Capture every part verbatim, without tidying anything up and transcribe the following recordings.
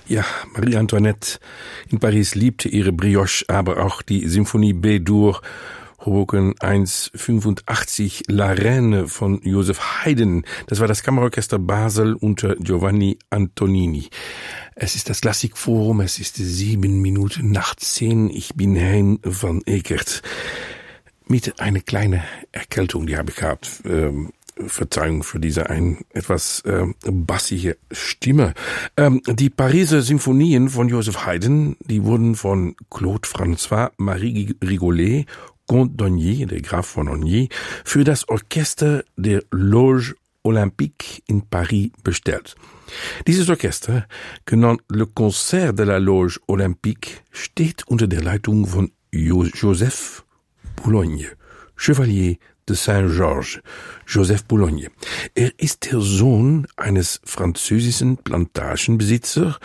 Ja, Marie Antoinette in Paris liebte ihre Brioche, aber auch die Symphonie B-Dur, Hoboken eins fünfundachtzig, La Reine von Joseph Haydn. Das war das Kammerorchester Basel unter Giovanni Antonini. Es ist das Klassikforum, es ist sieben Minuten nach zehn. Ich bin Hein van Ekert. Mit einer kleinen Erkältung, die habe ich gehabt. Ähm, Verzeihung für diese ein etwas äh, bassige Stimme. Ähm, die Pariser Symphonien von Joseph Haydn, die wurden von Claude François Marie Rigolet, Comte d'Ogny, der Graf von Ogny, für das Orchester der Loge Olympique in Paris bestellt. Dieses Orchester, genannt Le Concert de la Loge Olympique, steht unter der Leitung von jo- Joseph Boulogne, Chevalier de Saint-Georges, Joseph Boulogne. Er ist der Sohn eines französischen Plantagenbesitzers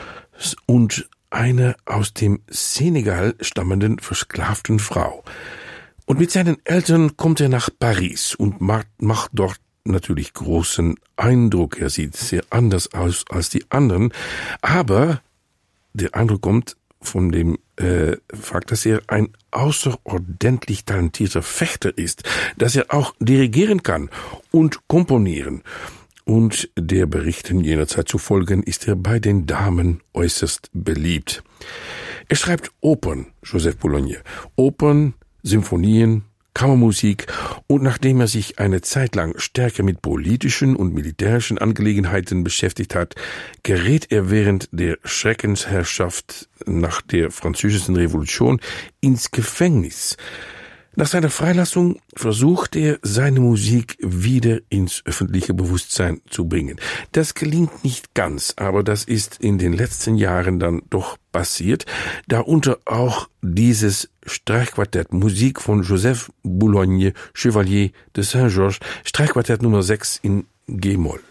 und einer aus dem Senegal stammenden versklavten Frau. Und mit seinen Eltern kommt er nach Paris und macht, macht dort natürlich großen Eindruck. Er sieht sehr anders aus als die anderen, aber der Eindruck kommt von dem äh, Fakt, dass er ein außerordentlich talentierter Fechter ist, dass er auch dirigieren kann und komponieren. Und der Berichten jener Zeit zu folgen, ist er bei den Damen äußerst beliebt. Er schreibt Opern, Joseph Boulogne, Opern, Symphonien, Kammermusik, und nachdem er sich eine Zeit lang stärker mit politischen und militärischen Angelegenheiten beschäftigt hat, gerät er während der Schreckensherrschaft nach der Französischen Revolution ins Gefängnis. Nach seiner Freilassung versucht er, seine Musik wieder ins öffentliche Bewusstsein zu bringen. Das gelingt nicht ganz, aber das ist in den letzten Jahren dann doch passiert, darunter auch dieses Streichquartett, Musik von Joseph Boulogne, Chevalier de Saint-Georges, Streichquartett Nummer sechs in G-Moll.